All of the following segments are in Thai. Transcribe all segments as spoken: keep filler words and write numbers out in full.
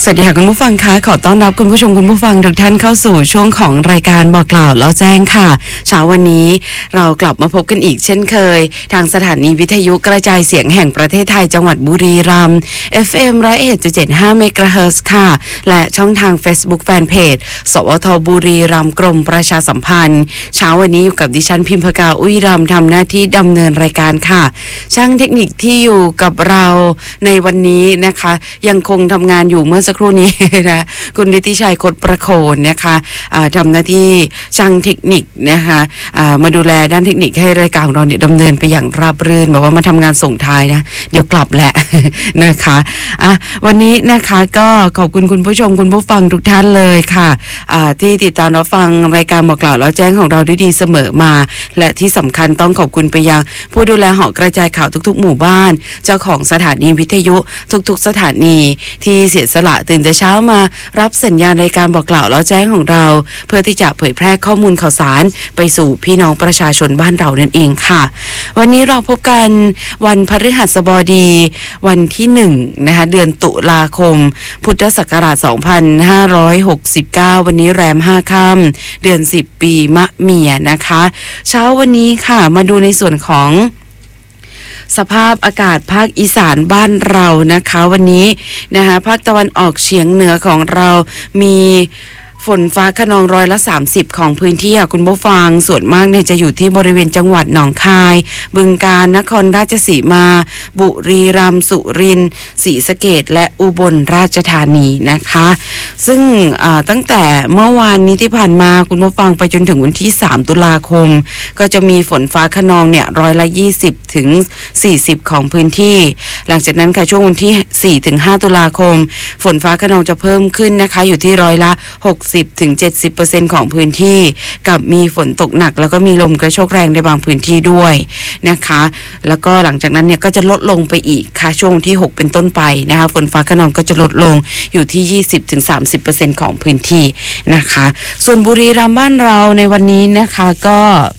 สวัสดีค่ะคุณผู้ฟังคะขอต้อนรับคุณผู้ชมคุณผู้ฟังทุกท่านเข้าสู่ช่วงของรายการบอกกล่าวแล้วแจ้งค่ะเช้าวันนี้เรากลับมาพบกันอีกเช่นเคยทางสถานีวิทยุกระจายเสียงแห่งประเทศไทยจังหวัดบุรีรัมย์ เอฟ เอ็ม หนึ่งร้อยเอ็ดจุดเจ็ดห้า เมกะเฮิรตซ์ค่ะและช่องทาง Facebook Fanpage สวทบุรีรัมย์กรมประชาสัมพันธ์เช้าวันนี้อยู่กับดิฉันพิมพกาอุ้ยรำทำหน้าที่ดำเนินรายการค่ะช่างเทคนิคที่อยู่กับเราในวันนี้นะคะยังคงทำงานอยู่เมื่อสักครู่นี้นะคุณฤทธิชัยคดประโคนนะคะทำหน้าที่ช่างเทคนิคนะคะมาดูแลด้านเทคนิคให้รายการของเราเนี่ยดำเนินไปอย่างราบรื่นบอกว่ามาทำงานส่งท้ายนะเดี๋ยวกลับแหละ นะคะอ่ะวันนี้นะคะก็ขอบคุณคุณผู้ชมคุณผู้ฟังทุกท่านเลยค่ะที่ติดตามรับฟังรายการบอกกล่าวแล้วแจ้งของเราได้ดีเสมอมาและที่สำคัญต้องขอบคุณไปยังผู้ดูแลหอกระจายข่าวทุกๆหมู่บ้านเจ้าของสถานีวิทยุทุกๆสถานีที่เสียสละตื่นแต่เช้ามารับสัญญาณรายการบอกกล่าวแล้วแจ้งของเราเพื่อที่จะเผยแพร่ข้อมูลข่าวสารไปสู่พี่น้องประชาชนบ้านเรานั่นเองค่ะวันนี้เราพบกันวันพฤหัสบดีวันที่หนึ่งนะคะเดือนตุลาคมพุทธศักราชสองพันห้าร้อยหกสิบเก้าวันนี้แรมห้าค่ำเดือนสิบปีมะเมียนะคะเช้าวันนี้ค่ะมาดูในส่วนของสภาพอากาศภาคอีสานบ้านเรานะคะวันนี้นะคะภาคตะวันออกเฉียงเหนือของเรามีฝนฟ้าคะนองร้อยละสามสิบของพื้นที่คุณผู้ฟังส่วนมากเนี่ยจะอยู่ที่บริเวณจังหวัดหนองคายบึงกาฬนครราชสีมาบุรีรัมย์สุรินทร์ศรีสะเกษและอุบลราชธานีนะคะซึ่งตั้งแต่เมื่อวานนี้ที่ผ่านมาคุณผู้ฟังไปจนถึงวันที่สามตุลาคมก็จะมีฝนฟ้าคะนองเนี่ยร้อยละยี่สิบถึงสี่สิบของพื้นที่หลังจากนั้นค่ะช่วงวันที่สี่ถึงห้าตุลาคมฝนฟ้าคะนองจะเพิ่มขึ้นนะคะอยู่ที่ร้อยละหกสิบถึง เจ็ดสิบเปอร์เซ็นต์ ของพื้นที่กับมีฝนตกหนักแล้วก็มีลมกระโชกแรงในบางพื้นที่ด้วยนะคะแล้วก็หลังจากนั้นเนี่ยก็จะลดลงไปอีกค่ะช่วงที่หกเป็นต้นไปนะคะฝนฟ้าคะนองก็จะลดลงอยู่ที่ ยี่สิบถึงสามสิบเปอร์เซ็นต์ ของพื้นที่นะคะส่วนบุรีรัมย์บ้านเราในวันนี้นะคะก็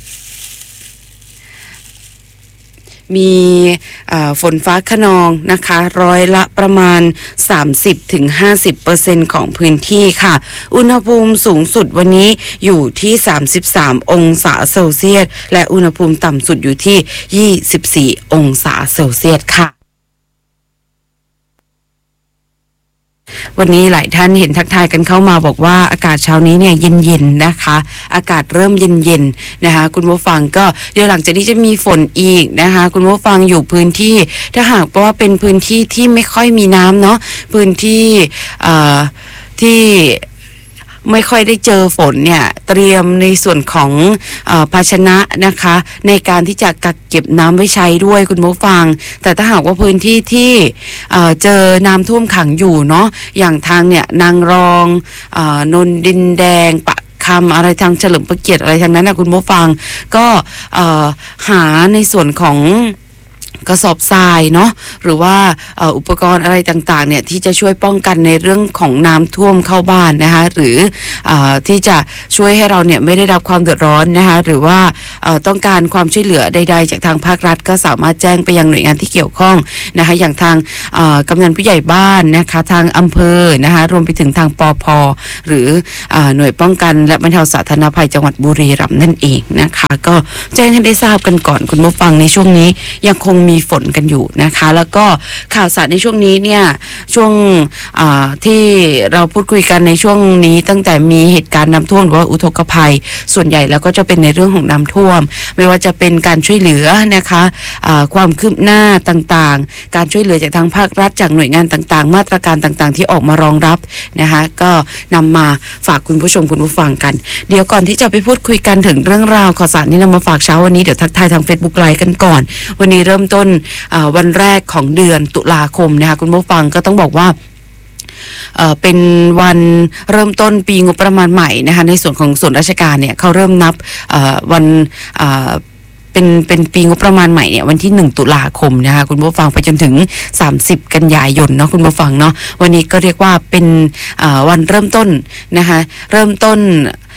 มีฝนฟ้าคะนองนะคะร้อยละประมาณ สามสิบถึงห้าสิบเปอร์เซ็นต์ ของพื้นที่ค่ะอุณหภูมิสูงสุดวันนี้อยู่ที่สามสิบสามองศาเซลเซียสและอุณหภูมิต่ำสุดอยู่ที่ยี่สิบสี่องศาเซลเซียสค่ะวันนี้หลายท่านเห็นทักทายกันเข้ามาบอกว่าอากาศเช้านี้เนี่ยเย็นๆนะคะอากาศเริ่มเย็นๆนะคะคุณผู้ฟังก็เดี๋ยวหลังจากนี้จะมีฝนอีกนะคะคุณผู้ฟังอยู่พื้นที่ถ้าหากว่าเป็นพื้นที่ที่ไม่ค่อยมีน้ำเนาะพื้นที่เอ่อที่ไม่ค่อยได้เจอฝนเนี่ยเตรียมในส่วนของเอ่อภาชนะนะคะในการที่จะกักเก็บน้ำไว้ใช้ด้วยคุณผู้ฟังแต่ถ้าหากว่าพื้นที่ที่เอ่อเจอน้ำท่วมขังอยู่เนาะอย่างทางเนี่ยนางรองเอ่อนนดินแดงปะคำอะไรทางเฉลิมพระเกียรติอะไรทางนั้นนะคุณผู้ฟังก็เอ่อหาในส่วนของกระสอบทรายเนาะหรือว่าอุปกรณ์อะไรต่างๆเนี่ยที่จะช่วยป้องกันในเรื่องของน้ำท่วมเข้าบ้านนะคะหรืออที่จะช่วยให้เราเนี่ยไม่ได้รับความเดือดร้อนนะคะหรือว่าต้องการความช่วยเหลือใดๆจากทางภาครัฐก็สามารถแจ้งไปยังหน่วยงานที่เกี่ยวข้องนะคะอย่างทางกำนันผู้ใหญ่บ้านนะคะทางอำเภอนะคะรวมไปถึงทางปภ.หรือหน่วยป้องกันและบรรเทาสาธารณภัยจังหวัดบุรีรัมย์นั่นเองนะคะก็แจ้งให้ได้ทราบกันก่อนคุณผู้ฟังในช่วงนี้ยังคงมีฝนกันอยู่นะคะแล้วก็ข่าวสารในช่วงนี้เนี่ยช่วงที่เราพูดคุยกันในช่วงนี้ตั้งแต่มีเหตุการณ์น้ำท่วมหรือว่าอุทกภัยส่วนใหญ่แล้วก็จะเป็นในเรื่องของน้ำท่วมไม่ว่าจะเป็นการช่วยเหลือนะคะความคืบหน้าต่างๆการช่วยเหลือจากทางภาครัฐจากหน่วยงานต่างๆมาตรการต่างๆที่ออกมารองรับนะคะก็นำมาฝากคุณผู้ชมคุณผู้ฟังกันเดี๋ยวก่อนที่จะไปพูดคุยกันถึงเรื่องราวข่าวสารนี้นำมาฝากเช้าวันนี้เดี๋ยวทักทายทาง Facebook ไลฟ์กันก่อนวันนี้เริ่มต้นวันแรกของเดือนตุลาคมนะคะคุณผู้ฟังก็ต้องบอกว่าเอ่อเป็นวันเริ่มต้นปีงบประมาณใหม่นะคะในส่วนของส่วนราชการเนี่ยเขาเริ่มนับเอ่อวันเอ่อเป็นเป็นปีงบประมาณใหม่เนี่ยวันที่หนึ่งตุลาคมนะคะคุณผู้ฟังไปจนถึงสามสิบกันยายนเนาะคุณผู้ฟังเนาะวันนี้ก็เรียกว่าเป็นวันเริ่มต้นนะคะเริ่มต้น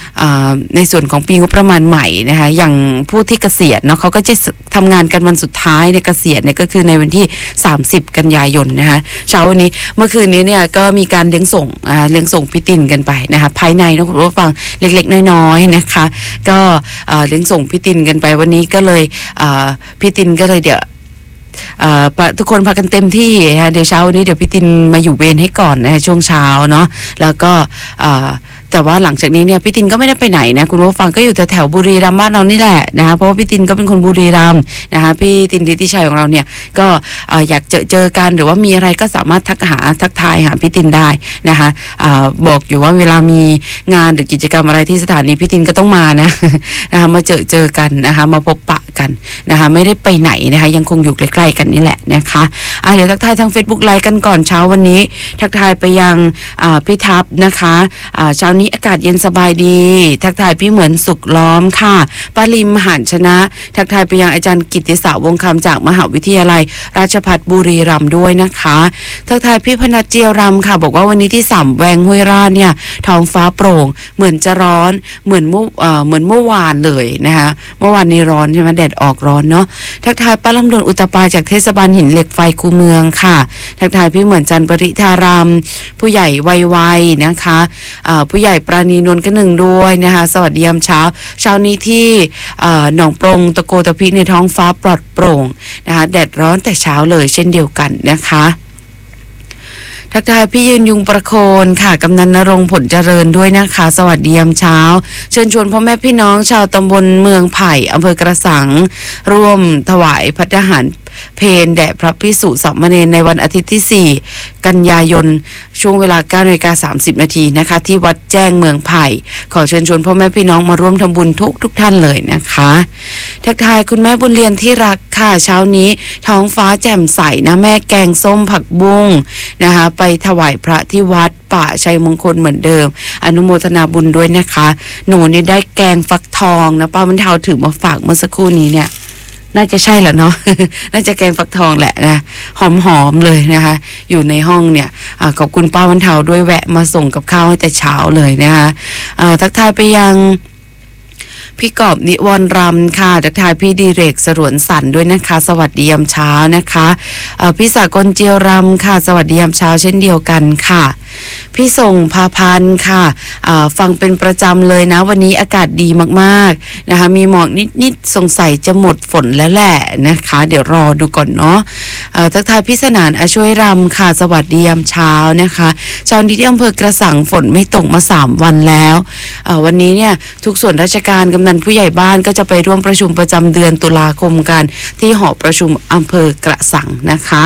ในส่วนของปีงบประมาณใหม่นะคะอย่างผู้ที่เกษียณเนาะเขาก็จะทำงานกันวันสุดท้ายในเกษียณเนี่ยก็คือในวันที่สามสิบกันยายนนะคะเช้าวันนี้เมื่อคืนนี้เนี่ยก็มีการเลี้ยงส่งเลี้ยงส่งพี่ตินกันไปนะคะภายในนะคุณผู้ฟังเล็กๆน้อยๆนะคะก็เลี้ยงส่งพี่ตินกันไปวันนี้ก็เลยพี่ตินก็เลยเดี๋ยวทุกคนพากันเต็มที่นะเดี๋ยวเช้าวันนี้เดี๋ยวพี่ตินมาอยู่เวรให้ก่อนนะช่วงเช้าเนาะแล้วก็แต่ว่าหลังจากนี้เนี่ยพี่ตินก็ไม่ได้ไปไหนนะคุณผู้ฟังก็อยู่แถวบุรีรัมย์บ้านเรานี่แหละนะคะเพราะว่าพี่ตินก็เป็นคนบุรีรัมย์นะคะพี่ตินฤทธิชัยของเราเนี่ยก็อยากเจอเจอกันหรือว่ามีอะไรก็สามารถทักหาทักทายหาพี่ตินได้นะคะบอกอยู่ว่าเวลามีงานหรือกิจกรรมอะไรที่สถานีพี่ตินก็ต้องมานะนะคะมาเจอเจอกันนะคะมาพบปะกันนะคะไม่ได้ไปไหนนะคะยังคงอยู่ใกล้ๆกันนี่แหละนะคะอ่ะเดี๋ยวทักทายทาง Facebook ไลฟ์กันก่อนเช้าวันนี้ทักทายไปยังพี่ทัพนะคะเช้านี้อากาศเย็นสบายดีทักทายพี่เหมือนสุขล้อมค่ะป้าลิมหานชนะทักทายไปยังอาจารย์กิตติศักดิ์วงศ์คำจากมหาวิทยาลัยราชภัฏบุรีรัมย์ด้วยนะคะทักทายพี่พนัสเจียวรำค่ะบอกว่าวันนี้ที่สามแวงห้วยราชเนี่ยท้องฟ้าโปร่งเหมือนจะร้อนเหมือนเมื่อเอ่อเหมือนเมื่อวานเลยนะคะเมื่อวานนี้ร้อนใช่ไหมแดดออกร้อนเนาะทักทายป้าลำดวนอุตตปาจากเทศบาลหินเหล็กไฟคูเมืองค่ะทักทายพี่เหมือนจันปริธารามผู้ใหญ่วัยๆนะคะอ่าผู้ใหญ่ปราณีนวลกระหนึ่งด้วยนะคะสวัสดียามเช้าเช้านี้ที่หนองปรงตะโกตะพิในท้องฟ้าปลอดโปร่งนะคะแดดร้อนแต่เช้าเลยเช่นเดียวกันนะคะทักทายพี่ยืนยุงประโคนค่ะกำนันณรงค์ผลเจริญด้วยนะคะสวัสดียามเช้าเชิญชวนพ่อแม่พี่น้องชาวตำบลเมืองไผ่อำเภอกระสังร่วมถวายภัตตาหารเพลแด่พระภิกษุสามเณรในวันอาทิตย์ที่สี่กันยายนช่วงเวลา เก้านาฬิกาสามสิบนาทีนะคะที่วัดแจ้งเมืองไผ่ขอเชิญชวนพ่อแม่พี่น้องมาร่วมทำบุญทุกทุกท่านเลยนะคะทักทายคุณแม่บุญเรียนที่รักค่ะเช้านี้ท้องฟ้าแจ่มใสนะแม่แกงส้มผักบุ้งนะคะไปถวายพระที่วัดป่าชัยมงคลเหมือนเดิมอนุโมทนาบุญด้วยนะคะหนูนี่ได้แกงฟักทองนะป้าบรรเทาถือมาฝากเมื่อสักครู่นี้เนี่ยน่าจะใช่แหละเนาะ น่าจะแกงฟักทองแหละนะหอมๆเลยนะคะอยู่ในห้องเนี่ยอขอบคุณป้าบรรเทาด้วยแวะมาส่งกับข้าวให้แต่เช้าเลยนะคะทักทายไปยังพี่กอบนิวรณ์รำค่ะทักทายพี่ดีเรกสรวนสันด้วยนะคะสวัสดียามเช้านะคะพี่สากลเจียวรำค่ะสวัสดียามเช้าเช่นเดียวกันค่ะพี่ส่งพาพันธ์ค่ะฟังเป็นประจำเลยนะวันนี้อากาศดีมากๆนะคะมีหมอกนิดๆสงสัยจะหมดฝนแล้วแหละนะคะเดี๋ยวรอดูก่อนเนาะทักทายพี่สนานอาช่วยรำค่ะสวัสดียามเช้านะคะเช้านี้ที่อำเภอกระสังฝนไม่ตกมาสามวันแล้ววันนี้เนี่ยทุกส่วนราชการกำนันผู้ใหญ่บ้านก็จะไปร่วมประชุมประจำเดือนตุลาคมกันที่หอประชุมอำเภอกระสังนะคะ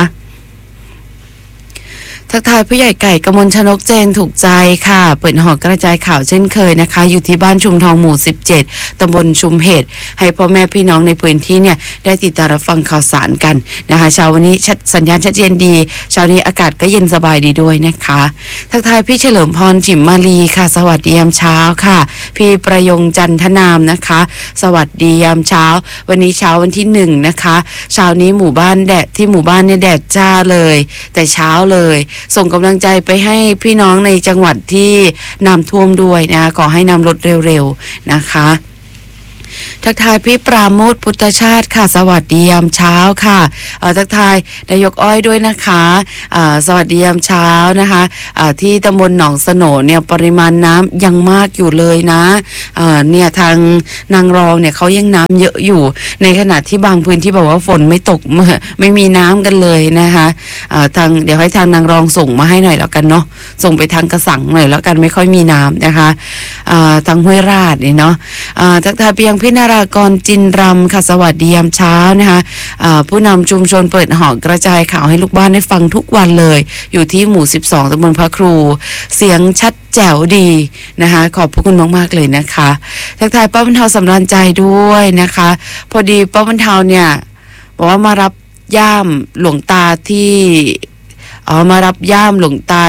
ทักทายผู้ใหญ่ไก่กมลชนกเจนถูกใจค่ะเปิดหอกระจายข่าวเช่นเคยนะคะอยู่ที่บ้านชุมทองหมู่สิบเจ็ดตำบลชุมเหตุให้พ่อแม่พี่น้องในพื้นที่เนี่ยได้ติดตามรับฟังข่าวสารกันนะคะเช้าวันนี้สัญญาณชัดเจนดีเช้านี้อากาศก็เย็นสบายดีด้วยนะคะทักทายพี่เฉลิมพรจิมมาลีค่ะสวัสดียามเช้าค่ะพี่ประยงจันทนามนะคะสวัสดียามเช้าวันนี้เช้าวันที่หนึ่งนะคะเช้านี้หมู่บ้านแดดที่หมู่บ้านเนี่ยแดดจ้าเลยแต่เช้าเลยส่งกำลังใจไปให้พี่น้องในจังหวัดที่น้ำท่วมด้วยนะขอให้น้ำลดเร็วๆนะคะทักทายพี่ปราโมทพุทธชาติค่ะสวัสดียามเช้าค่ะทักทายนายกอ้อยด้วยนะคะสวัสดียามเช้านะคะที่ตำบลหนองสโหนเนี่ยปริมาณน้ำยังมากอยู่เลยนะเนี่ยทางนางรองเนี่ยเขายังน้ำเยอะอยู่ในขณะที่บางพื้นที่บอกว่าฝนไม่ตกไม่มีน้ำกันเลยนะคะทางเดี๋ยวให้ทางนางรองส่งมาให้หน่อยแล้วกันเนาะส่งไปทางกระสังหน่อยแล้วกันไม่ค่อยมีน้ำนะคะทางห้วยราชนี่เนาะทักทายเพียงพี่นารากรจินรำค่ะสวัสดียามเช้านะคะผู้นำชุมชนเปิดหอกระจายข่าวให้ลูกบ้านได้ฟังทุกวันเลยอยู่ที่หมู่สิบสองตำบลพระครูเสียงชัดแจ๋วดีนะคะขอบพระคุณมากๆเลยนะคะทักทายป้าบรรเทาสำราญใจด้วยนะคะพอดีป้าบรรเทาเนี่ยบอกว่ามารับย่ามหลวงตาที่อ๋อมารับย่ามหลวงตาที่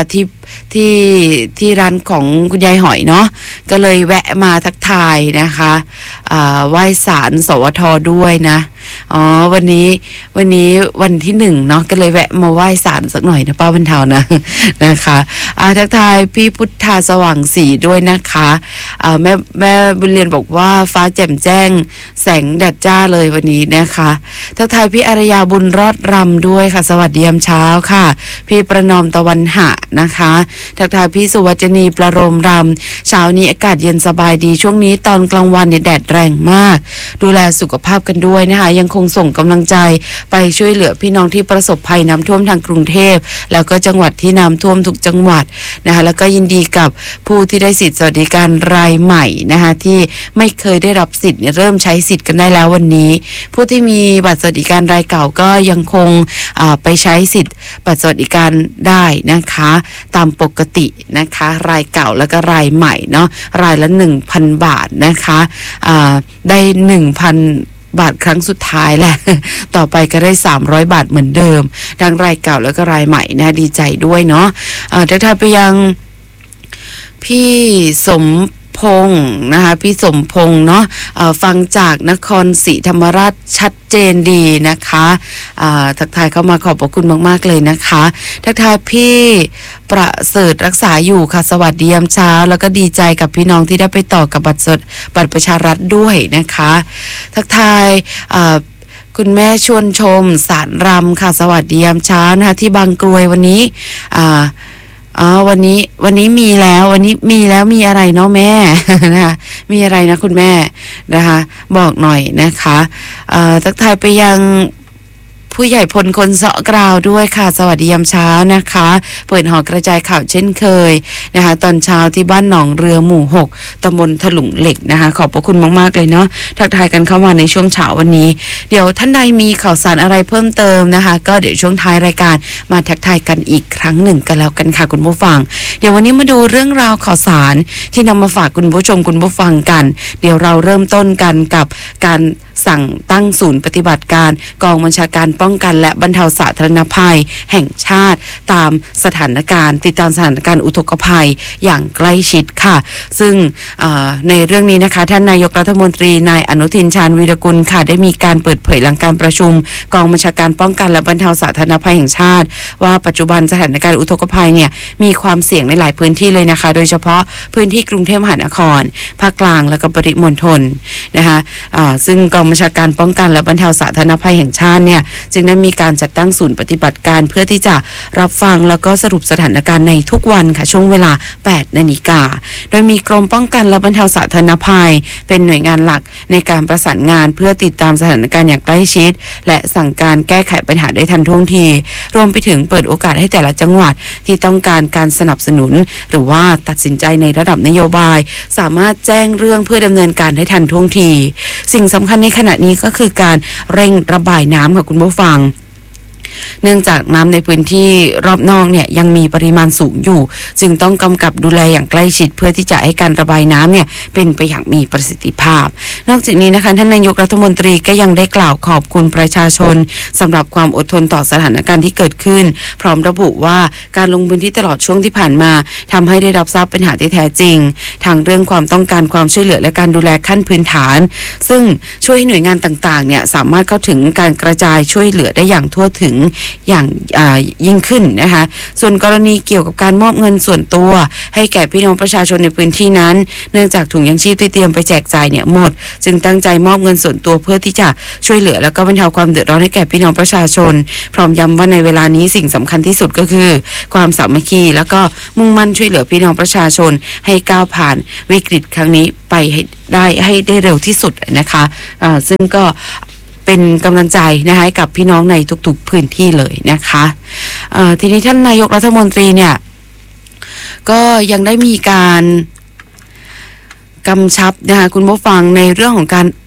ที่ที่ร้านของคุณยายหอยเนาะก็เลยแวะมาทักทายนะคะไหว้ศาลสวทด้วยนะอ๋อวันนี้วันนี้วันที่หนึ่งเนาะก็เลยแวะมาไหว้ศาลสักหน่อยนะป้าบรรเทานะนะคะทักทายพี่พุทธาสว่างศรีด้วยนะคะแม่แม่บุญเรียนบอกว่าฟ้าแจ่มแจ้งแสงแดดจ้าเลยวันนี้นะคะทักทายพี่อารยาบุญรอดรำด้วยค่ะสวัสดียามเช้าค่ะพี่ประนอมตะวันหะนะคะทักทายพี่สุวัจนีประโรมรำเช้านี้อากาศเย็นสบายดีช่วงนี้ตอนกลางวันเนี่ยแดดแรงมากดูแลสุขภาพกันด้วยนะคะยังคงส่งกำลังใจไปช่วยเหลือพี่น้องที่ประสบภัยน้ำท่วมทางกรุงเทพแล้วก็จังหวัดที่น้ำท่วมทุกจังหวัดนะคะแล้วก็ยินดีกับผู้ที่ได้สิทธิสวัสดิการรายใหม่นะคะที่ไม่เคยได้รับสิทธิ์เริ่มใช้สิทธิ์กันได้แล้ววันนี้ผู้ที่มีบัตรสวัสดิการรายเก่าก็ยังคงไปใช้สิทธิ์บัตรสวัสดิการได้นะคะตามปกตินะคะรายเก่าแล้วก็รายใหม่เนาะรายละ หนึ่งพัน บาทนะคะได้ หนึ่งพัน บาทครั้งสุดท้ายแหละต่อไปก็ได้สามร้อยบาทเหมือนเดิมทั้งรายเก่าแล้วก็รายใหม่นะดีใจด้วยเนาะทักทายไปยังพี่สมพงษ์นะคะพี่สมพงษ์เนาะฟังจากนครศรีธรรมราชชัดเจนดีนะคะทักทายเข้ามาขอบพระคุณมากๆเลยนะคะทักทายพี่ประเสริฐรักษาอยู่ค่ะสวัสดียามเช้าแล้วก็ดีใจกับพี่น้องที่ได้ไปต่อกับบัตรสดบัตรประชารัฐด้วยนะคะทักทายคุณแม่ชวนชมสารรำค่ะสวัสดียามเช้านะคะที่บางกรวยวันนี้อ่าอ๋อวันนี้วันนี้มีแล้ววันนี้มีแล้วมีอะไรเนาะแม่ นะคะมีอะไรนะคุณแม่นะคะบอกหน่อยนะคะเอ่อทักทายไปยังผู้ใหญ่พลคนเสาะกราวด้วยค่ะสวัสดียามเช้านะคะเปิดหอกระจายข่าวเช่นเคยนะคะตอนเช้าที่บ้านหนองเรือหมู่หกตำบลถลุงเหล็กนะคะขอบพระคุณมากๆเลยเนาะทักทายกันเข้ามาในช่วงเช้าวันนี้เดี๋ยวท่านใดมีข่าวสารอะไรเพิ่มเติมนะคะก็เดี๋ยวช่วงท้ายรายการมาทักทายกันอีกครั้งหนึ่งกันแล้วกันค่ะคุณผู้ฟังเดี๋ยววันนี้มาดูเรื่องราวข่าวสารที่นำมาฝากคุณผู้ชมคุณผู้ฟังกันเดี๋ยวเราเริ่มต้นกันกับการสั่งตั้งศูนย์ปฏิบัติการกองบัญชาการป้องกันและบรรเทาสาธารณภัยแห่งชาติตามสถานการณ์ติดตามสถานการณ์อุทกภัยอย่างใกล้ชิดค่ะซึ่งในเรื่องนี้นะคะท่านนายกรัฐมนตรีนายอนุทินชาญวีรกุลค่ะได้มีการเปิดเผยหลังการประชุมกองบัญชาการป้องกันและบรรเทาสาธารณภัยแห่งชาติว่าปัจจุบันสถานการณ์อุทกภัยเนี่ยมีความเสี่ยงในหลายพื้นที่เลยนะคะโดยเฉพาะพื้นที่กรุงเทพมหานครภาคกลางและก็ปริมณฑลนะคะซึ่งกองบัญชาการป้องกันและบรรเทาสาธารณภัยแห่งชาติเนี่ยจึงได้มีการจัดตั้งศูนย์ปฏิบัติการเพื่อที่จะรับฟังแล้วก็สรุปสถานการณ์ในทุกวันค่ะช่วงเวลาแปดนาฬิกาโดยมีกรมป้องกันและบรรเทาสาธารณภัยเป็นหน่วยงานหลักในการประสานงานเพื่อติดตามสถานการณ์อย่างใกล้ชิดและสั่งการแก้ไขปัญหาได้ทันท่วงทีรวมไปถึงเปิดโอกาสให้แต่ละจังหวัดที่ต้องการการสนับสนุนหรือว่าตัดสินใจในระดับนโยบายสามารถแจ้งเรื่องเพื่อดำเนินการให้ทันท่วงทีสิ่งสำคัญในขณะนี้ก็คือการเร่งระบายน้ำค่ะคุณผู้ฟังเนื่องจากน้ำในพื้นที่รอบนอกเนี่ยยังมีปริมาณสูงอยู่จึงต้องกำกับดูแลอย่างใกล้ชิดเพื่อที่จะให้การระบายน้ำเนี่ยเป็นไปอย่างมีประสิทธิภาพนอกจากนี้นะคะท่านนายกรัฐมนตรีก็ยังได้กล่าวขอบคุณประชาชนสำหรับความอดทนต่อสถานการณ์ที่เกิดขึ้นพร้อมระบุว่าการลงพื้นที่ตลอดช่วงที่ผ่านมาทำให้ได้รับทราบปัญหาที่แท้จริงทางเรื่องความต้องการความช่วยเหลือและการดูแลขั้นพื้นฐานซึ่งช่วยให้หน่วยงานต่างๆเนี่ยสามารถเข้าถึงการกระจายช่วยเหลือได้อย่างทั่วถึงอย่างยิ่งขึ้นนะคะส่วนกรณีเกี่ยวกับการมอบเงินส่วนตัวให้แก่พี่น้องประชาชนในพื้นที่นั้นเนื่องจากถุงยังชีพที่เตรียมไปแจกจ่ายเนี่ยหมดจึงตั้งใจมอบเงินส่วนตัวเพื่อที่จะช่วยเหลือแล้วก็บรรเทาความเดือดร้อนให้แก่พี่น้องประชาชนพร้อมย้ำว่าในเวลานี้สิ่งสำคัญที่สุดก็คือความสามัคคีแล้วก็มุ่งมั่นช่วยเหลือพี่น้องประชาชนให้ก้าวผ่านวิกฤตครั้งนี้ไปให้ได้ให้ได้เร็วที่สุดนะคะะซึ่งก็เป็นกำลังใจนะคะกับพี่น้องในทุกๆพื้นที่เลยนะคะทีนี้ท่านนายกรัฐมนตรีเนี่ยก็ยังได้มีการกำชับนะคะคุณผู้ฟังในเรื่องของการอุด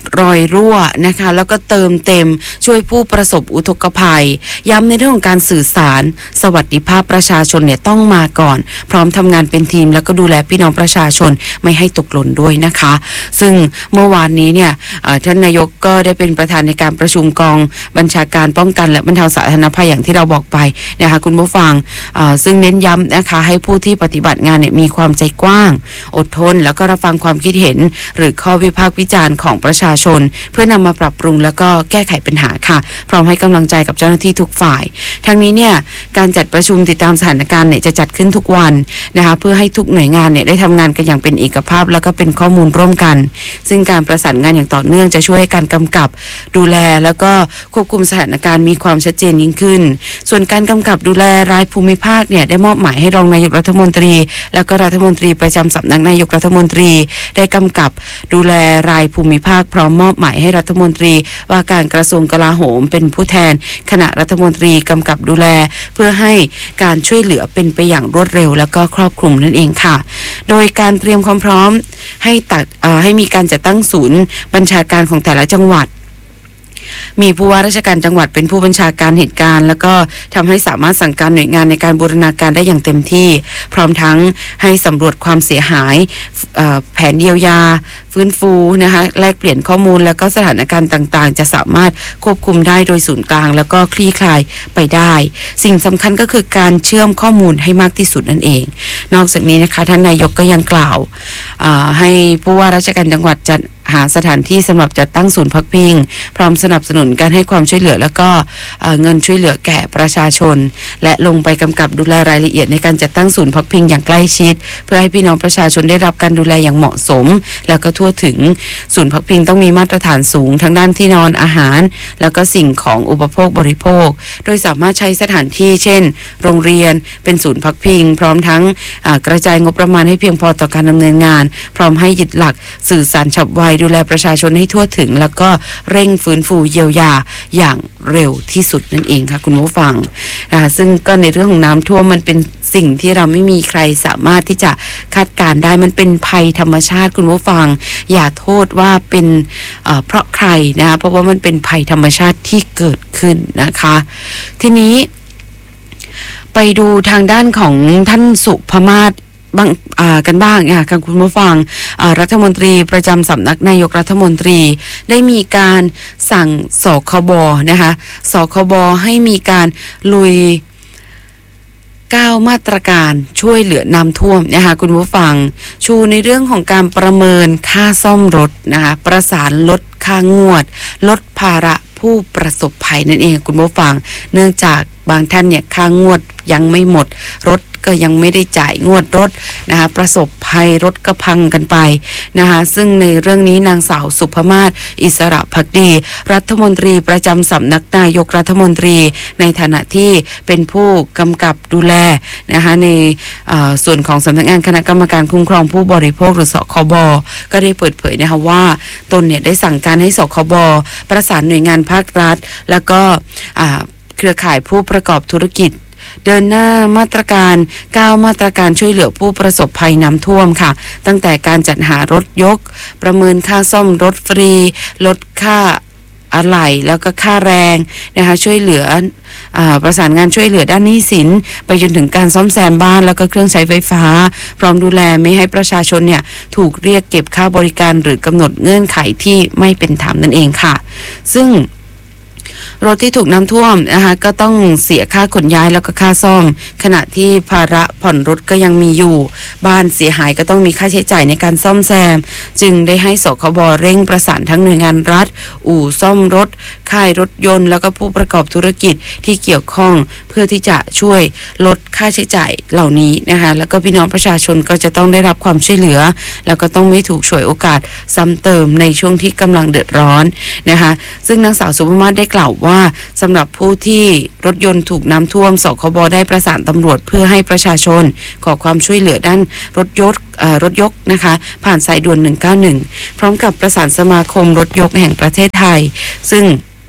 รอยรั่วนะคะแล้วก็เติมเต็มช่วยผู้ประสบอุทกภัยย้ำในเรื่องของการสื่อสารสวัสดิภาพประชาชนเนี่ยต้องมาก่อนพร้อมทำงานเป็นทีมแล้วก็ดูแลพี่น้องประชาชนไม่ให้ตกหล่นด้วยนะคะซึ่งเมื่อวานนี้เนี่ยท่านนายกก็ได้เป็นประธานในการประชุมกองบัญชาการป้องกันและบรรเทาสาธารณภัยอย่างที่เราบอกไปนะคะคุณผู้ฟังซึ่งเน้นย้ำนะคะให้ผู้ที่ปฏิบัติงานเนี่ยมีความใจกว้างอดทนแล้วก็รับฟังความคิดเห็นหรือข้อวิพากษ์วิจารณ์ของประชาชนเพื่อนำมาปรับปรุงแล้วก็แก้ไขปัญหาค่ะพร้อมให้กำลังใจกับเจ้าหน้าที่ทุกฝ่ายทั้งนี้เนี่ยการจัดประชุมติดตามสถานการณ์เนี่ยจะจัดขึ้นทุกวันนะคะเพื่อให้ทุกหน่วยงานเนี่ยได้ทำงานกันอย่างเป็นเอกภาพแล้วก็เป็นข้อมูลร่วมกันซึ่งการประสานงานอย่างต่อเนื่องจะช่วยให้การกำกับดูแลแล้วก็ควบคุมสถานการณ์มีความชัดเจนยิ่งขึ้นส่วนการกำกับดูแลรายภูมิภาคเนี่ยได้มอบหมายให้รองนายกรัฐมนตรีแล้วก็รัฐมนตรีประจำสำนักนายกรัฐมนตรีได้กำกับดูแลรายภูมิภาคพร้อมมอบหมายให้รัฐมนตรีว่าการกระทรวงกลาโหมเป็นผู้แทนคณะรัฐมนตรีกำกับดูแลเพื่อให้การช่วยเหลือเป็นไปอย่างรวดเร็วแล้วก็ครอบคลุมนั่นเองค่ะโดยการเตรียมความพร้อมให้ตัดให้มีการจัดตั้งศูนย์บัญชาการของแต่ละจังหวัดมีผู้ว่าราชการจังหวัดเป็นผู้บัญชาการเหตุการณ์แล้วก็ทำให้สามารถสั่งการหน่วยงานในการบูรณาการได้อย่างเต็มที่พร้อมทั้งให้สำรวจความเสียหายแผนเยียวยาฟื้นฟูนะคะแลกเปลี่ยนข้อมูลแล้วก็สถานการณ์ต่างๆจะสามารถควบคุมได้โดยศูนย์กลางแล้วก็คลี่คลายไปได้สิ่งสำคัญก็คือการเชื่อมข้อมูลให้มากที่สุดนั่นเองนอกจากนี้นะคะท่านนายกก็ยังกล่าวให้ผู้ว่าราชการจังหวัดจัดหาสถานที่สำหรับจัดตั้งศูนย์พักพิงพร้อมสนับสนุนการให้ความช่วยเหลือแล้วก็เงินช่วยเหลือแก่ประชาชนและลงไปกำกับดูแลรายละเอียดในการจัดตั้งศูนย์พักพิงอย่างใกล้ชิดเพื่อให้พี่น้องประชาชนได้รับการดูแลอย่างเหมาะสมแล้วก็ทั่วถึงศูนย์พักพิงต้องมีมาตรฐานสูงทั้งด้านที่นอนอาหารแล้วก็สิ่งของอุปโภคบริโภคโดยสามารถใช้สถานที่เช่นโรงเรียนเป็นศูนย์พักพิงพร้อมทั้งกระจายงบประมาณให้เพียงพอต่อการดำเนินงานพร้อมให้ยึดหลักสื่อสารฉับไวดูแลประชาชนให้ทั่วถึงแล้วก็เร่งฟื้นฟูเยียวยาอย่างเร็วที่สุดนั่นเองค่ะคุณผู้ฟังซึ่งก็ในเรื่องของน้ำท่วมมันเป็นสิ่งที่เราไม่มีใครสามารถที่จะคาดการได้มันเป็นภัยธรรมชาติคุณผู้ฟังอย่าโทษว่าเป็น เอ่อ เพราะใครนะคะเพราะว่ามันเป็นภัยธรรมชาติที่เกิดขึ้นนะคะทีนี้ไปดูทางด้านของท่านสุภมาศบางกันบ้างค่ะคุณผู้ฟังรัฐมนตรีประจำสำนักนายกรัฐมนตรีได้มีการสั่งสคบนะคะสคบให้มีการลุยเก้ามาตรการช่วยเหลือน้ำท่วมนะคะคุณผู้ฟังชูในเรื่องของการประเมินค่าซ่อมรถนะคะประสานลดค่างวดลดภาระผู้ประสบภัยนั่นเองคุณผู้ฟังเนื่องจากบางท่านเนี่ยค่างวดยังไม่หมดรถก็ยังไม่ได้จ่ายงวดรถนะคะประสบภัยรถก็พังกันไปนะคะซึ่งในเรื่องนี้นางสาวสุภมาศอิสระภักดีรัฐมนตรีประจำสำนักนายกรัฐมนตรีในฐานะที่เป็นผู้กำกับดูแลนะคะในส่วนของสำนักงานคณะกรรมการคุ้มครองผู้บริโภคหรือสคบก็ได้เปิดเผยนะคะว่าตนเนี่ยได้สั่งการให้สคบประสานหน่วยงานภาครัฐแล้วก็เครือข่ายผู้ประกอบธุรกิจเดินหน้ามาตรการเก้ามาตรการช่วยเหลือผู้ประสบภัยน้ำท่วมค่ะตั้งแต่การจัดหารถยกประเมินค่าซ่อมรถฟรีลดค่าอะไหล่แล้วก็ค่าแรงนะคะช่วยเหลือประสานงานช่วยเหลือด้านหนี้สินไปจนถึงการซ่อมแซมบ้านแล้วก็เครื่องใช้ไฟฟ้าพร้อมดูแลไม่ให้ประชาชนเนี่ยถูกเรียกเก็บค่าบริการหรือกำหนดเงื่อนไขที่ไม่เป็นธรรมนั่นเองค่ะซึ่งรถที่ถูกน้ำท่วมนะคะก็ต้องเสียค่าขนย้ายแล้วก็ค่าซ่อมขณะที่ภาระผ่อนรถก็ยังมีอยู่บ้านเสียหายก็ต้องมีค่าใช้จ่ายในการซ่อมแซมจึงได้ให้สคบเร่งประสานทั้งหน่วยงานรัฐอู่ซ่อมรถค่ายรถยนต์แล้วก็ผู้ประกอบธุรกิจที่เกี่ยวข้องเพื่อที่จะช่วยลดค่าใช้จ่ายเหล่านี้นะคะแล้วก็พี่น้องประชาชนก็จะต้องได้รับความช่วยเหลือแล้วก็ต้องไม่ถูกฉวยโอกาสซ้ำเติมในช่วงที่กำลังเดือดร้อนนะคะซึ่งนางสาวสุภมาศได้กล่าวว่าสำหรับผู้ที่รถยนต์ถูกน้ำท่วมสคบได้ประสานตำรวจเพื่อให้ประชาชนขอความช่วยเหลือด้านรถยกรถยกนะคะผ่านสายด่วนหนึ่งเก้าหนึ่งพร้อมกับประสานสมาคมรถยกแห่งประเทศไทยซึ่ง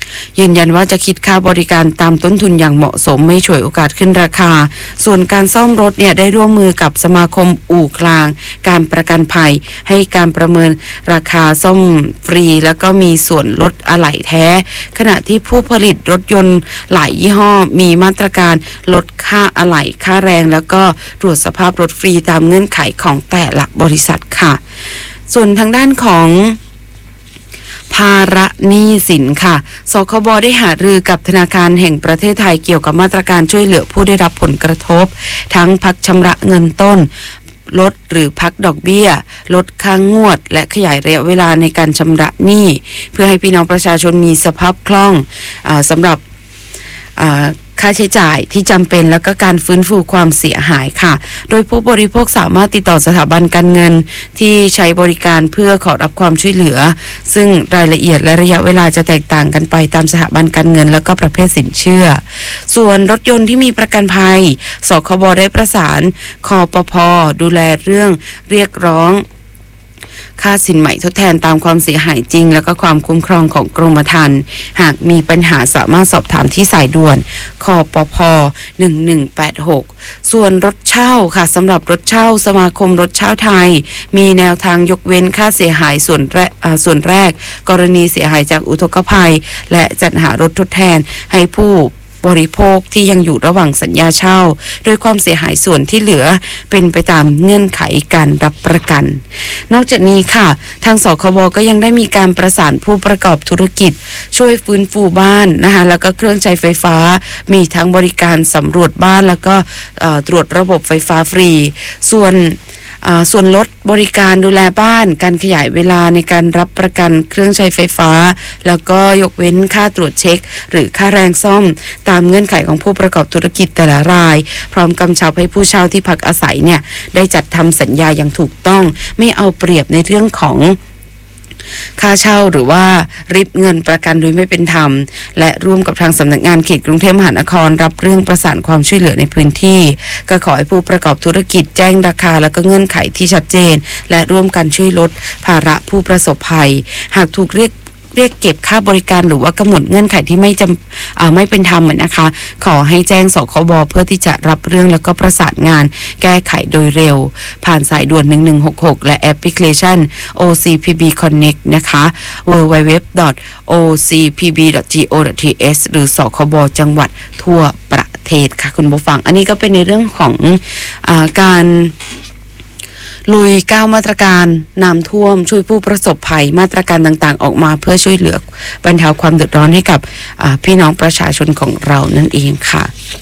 ยืนยันว่าจะคิดค่าบริการตามต้นทุนอย่างเหมาะสมไม่ฉวยโอกาสขึ้นราคาส่วนการซ่อมรถเนี่ยได้ร่วมมือกับสมาคมอู่กลางการประกันภัยให้การประเมินราคาซ่อมฟรีแล้วก็มีส่วนลดอะไหล่แท้ขณะที่ผู้ผลิตรถยนต์หลายยี่ห้อมีมาตรการลดค่าอะไหล่ค่าแรงแล้วก็ตรวจสภาพรถฟรีตามเงื่อนไขของแต่ละบริษัทค่ะส่วนทางด้านของภาระหนี้สินค่ะสคบได้หารือกับธนาคารแห่งประเทศไทยเกี่ยวกับมาตรการช่วยเหลือผู้ได้รับผลกระทบทั้งพักชำระเงินต้นลดหรือพักดอกเบี้ยลดค่างวดและขยายระยะเวลาในการชำระหนี้เพื่อให้พี่น้องประชาชนมีสภาพคล่องอ่าสำหรับอ่าค่าใช้จ่ายที่จำเป็นแล้วก็การฟื้นฟูความเสียหายค่ะโดยผู้บริโภคสามารถติดต่อสถาบันการเงินที่ใช้บริการเพื่อขอรับความช่วยเหลือซึ่งรายละเอียดและระยะเวลาจะแตกต่างกันไปตามสถาบันการเงินแล้วก็ประเภทสินเชื่อส่วนรถยนต์ที่มีประกันภัยสคบได้ประสานคปภ.ดูแลเรื่องเรียกร้องค่าสินใหม่ทดแทนตามความเสียหายจริงแล้วก็ความคุ้มครองของกรมธรรม์หากมีปัญหาสามารถสอบถามที่สายด่วนคปภหนึ่งหนึ่งแปดหกส่วนรถเช่าค่ะสำหรับรถเช่าสมาคมรถเช่าไทยมีแนวทางยกเว้นค่าเสียหายส่วนแรกส่วนแรกกรณีเสียหายจากอุทกภัยและจัดหารถทดแทนให้ผู้บริโภคที่ยังอยู่ระหว่างสัญญาเช่าโดยความเสียหายส่วนที่เหลือเป็นไปตามเงื่อนไขการรับประกันนอกจากนี้ค่ะทางสคบก็ยังได้มีการประสานผู้ประกอบธุรกิจช่วยฟื้นฟูบ้านนะคะแล้วก็เครื่องใช้ไฟฟ้ามีทั้งบริการสำรวจบ้านแล้วก็ตรวจระบบไฟฟ้าฟรีส่วนส่วนลดบริการดูแลบ้านการขยายเวลาในการรับประกันเครื่องใช้ไฟฟ้าแล้วก็ยกเว้นค่าตรวจเช็คหรือค่าแรงซ่อมตามเงื่อนไขของผู้ประกอบธุรกิจแต่ละรายพร้อมกำชับให้ผู้เช่าที่พักอาศัยเนี่ยได้จัดทำสัญญาอย่างถูกต้องไม่เอาเปรียบในเรื่องของค่าเช่าหรือว่าริบเงินประกันโดยไม่เป็นธรรมและร่วมกับทางสำนักงานเขตกรุงเทพมหานครรับเรื่องประสานความช่วยเหลือในพื้นที่ก็ขอให้ผู้ประกอบธุรกิจแจ้งราคาและก็เงื่อนไขที่ชัดเจนและร่วมกันช่วยลดภาระผู้ประสบภัยหากถูกเรียกเรียกเก็บค่าบริการหรือว่ากำหนดเงื่อนไขที่ไม่จำอ่าไม่เป็นธรรมนะคะขอให้แจ้งสคบเพื่อที่จะรับเรื่องแล้วก็ประสานงานแก้ไขโดยเร็วผ่านสายด่วนหนึ่งหนึ่งหกหกและแอปพลิเคชัน โอ ซี พี บี Connect นะคะ ดับเบิลยู ดับเบิลยู ดับเบิลยู ดอท โอ ซี พี บี ดอท จี โอ ดอท ที เอส หรือสคบจังหวัดทั่วประเทศค่ะคุณผู้ฟังอันนี้ก็เป็นในเรื่องของอ่าการลุยเก้ามาตรการน้ำท่วมช่วยผู้ประสบภัยมาตรการต่างๆออกมาเพื่อช่วยเหลือบรรเทาความเดือดร้อนให้กับพี่น้องประชาชนของเรานั่นเองค่ะ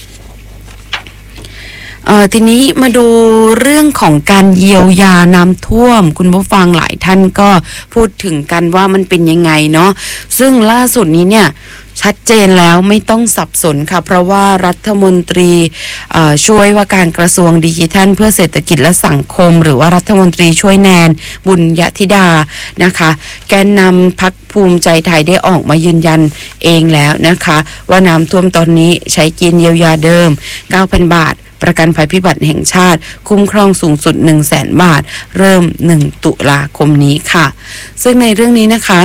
ทีนี้มาดูเรื่องของการเยียวยาน้ำท่วมคุณผู้ฟังหลายท่านก็พูดถึงกันว่ามันเป็นยังไงเนาะซึ่งล่าสุดนี้เนี่ยชัดเจนแล้วไม่ต้องสับสนค่ะเพราะว่ารัฐมนตรีช่วยว่าการกระทรวงดิจิทัลเพื่อเศรษฐกิจและสังคมหรือว่ารัฐมนตรีช่วยแนนบุญยธิดานะคะแกนนำพรรคภูมิใจไทยได้ออกมายืนยันเองแล้วนะคะว่าน้ำท่วมตอนนี้ใช้เกณฑ์เยียวยาเดิม เก้าพัน บาทประกันภัยพิบัติแห่งชาติคุ้มครองสูงสุด หนึ่งแสน บาทเริ่มหนึ่งตุลาคมนี้ค่ะซึ่งในเรื่องนี้นะคะ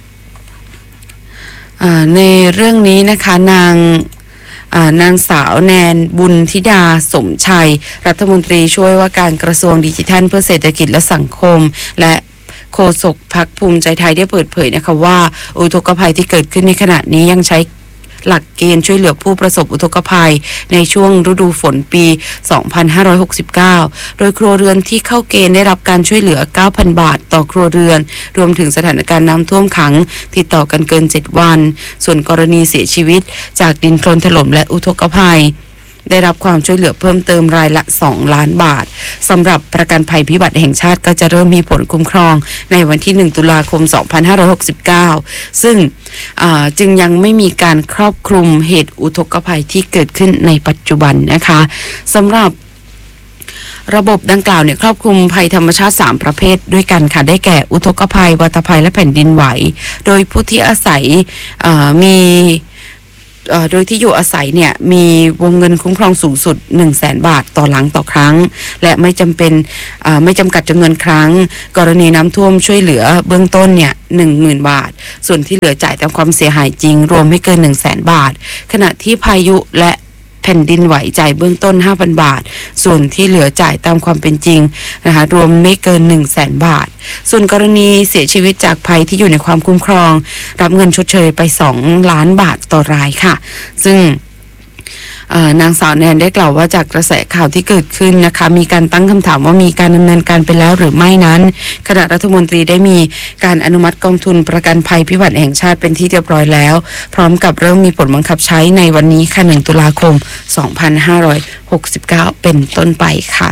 ในเรื่องนี้นะคะนางนางสาวแนนบุญธิดาสมชัยรัฐมนตรีช่วยว่าการกระทรวงดิจิทัลเพื่อเศรษฐกิจและสังคมและโฆษกพรรคภูมิใจไทยได้เปิดเผยนะคะว่าอุทกภัยที่เกิดขึ้นในขณะนี้ยังใช้หลักเกณฑ์ช่วยเหลือผู้ประสบอุทกภัยในช่วงฤดูฝนปี สองพันห้าร้อยหกสิบเก้า โดยครัวเรือนที่เข้าเกณฑ์ได้รับการช่วยเหลือ เก้าพัน บาทต่อครัวเรือนรวมถึงสถานการณ์น้ำท่วมขังติดต่อกันเกินเจ็ดวันส่วนกรณีเสียชีวิตจากดินโคลนถล่มและอุทกภัยได้รับความช่วยเหลือเพิ่มเติมรายละสองล้านบาทสำหรับประกันภัยพิบัติแห่งชาติก็จะเริ่มมีผลคุ้มครองในวันที่หนึ่งตุลาคมสองพันห้าร้อยหกสิบเก้าซึ่งจึงยังไม่มีการครอบคลุมเหตุอุทกภัยที่เกิดขึ้นในปัจจุบันนะคะสำหรับระบบดังกล่าวเนี่ยครอบคลุมภัยธรรมชาติสามประเภทด้วยกันค่ะได้แก่อุทกภัยวัฏภัยและแผ่นดินไหวโดยผู้ที่อาศัยมีโดยที่อยู่อาศัยเนี่ยมีวงเงินคุ้มครองสูงสุด หนึ่งแสน บาทต่อหลังต่อครั้งและไม่จำเป็นไม่จำกัดจำนวนครั้งกรณีน้ำท่วมช่วยเหลือเบื้องต้นเนี่ย หนึ่งหมื่น บาทส่วนที่เหลือจ่ายตามความเสียหายจริงรวมไม่เกิน หนึ่งแสน บาทขณะที่พายุและแผ่นดินไหวจ่ายเบื้องต้น ห้าพัน บาทส่วนที่เหลือจ่ายตามความเป็นจริงนะคะรวมไม่เกิน หนึ่งแสน บาทส่วนกรณีเสียชีวิตจากภัยที่อยู่ในความคุ้มครองรับเงินชดเชยไปสองล้านบาทต่อรายค่ะซึ่งนางสาวแนนได้กล่าวว่าจากกระแสข่าวที่เกิดขึ้นนะคะมีการตั้งคำถามว่ามีการดำเนินการไปแล้วหรือไม่นั้นคณะรัฐมนตรีได้มีการอนุมัติกองทุนประกันภัยพิบัติแห่งชาติเป็นที่เรียบร้อยแล้วพร้อมกับเริ่มมีผลบังคับใช้ในวันนี้ค่ะหนึ่งตุลาคมสองพันห้าร้อยหกสิบเก้าเป็นต้นไปค่ะ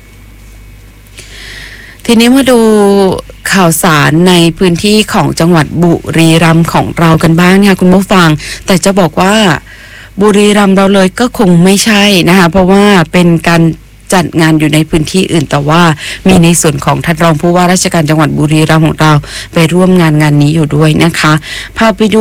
ทีนี้มาดูข่าวสารในพื้นที่ของจังหวัดบุรีรัมย์ของเรากันบ้างค่ะคุณผู้ฟังแต่จะบอกว่าบุรีรัมย์เราเลยก็คงไม่ใช่นะคะเพราะว่าเป็นการจัดงานอยู่ในพื้นที่อื่นแต่ว่ามีในส่วนของท่านรองผู้ว่าราชการจังหวัดบุรีรัมย์ของเราไปร่วมงานงานนี้อยู่ด้วยนะคะพาไปดู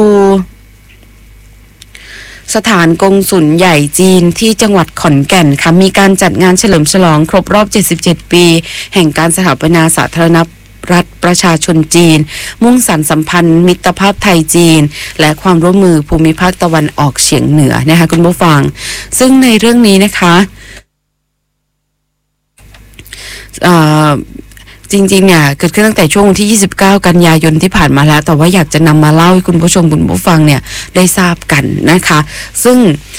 สถานกงสุลใหญ่จีนที่จังหวัดขอนแก่นค่ะมีการจัดงานเฉลิมฉลองครบรอบเจ็ดสิบเจ็ดปีแห่งการสถาปนาสาธารณรัฐประชาชนจีนมุ่งสานสัมพันธ์มิตรภาพไทยจีนและความร่วมมือภูมิภาคตะวันออกเฉียงเหนือนะคะคุณผู้ฟังซึ่งในเรื่องนี้นะคะจริงๆเนี่ยเกิดขึ้นตั้งแต่ช่วงวันที่ยี่สิบเก้ากันยายนที่ผ่านมาแล้วแต่ว่าอยากจะนำมาเล่าให้คุณผู้ชมคุณผู้ฟังเนี่ยได้ทราบกันนะคะซึ่ง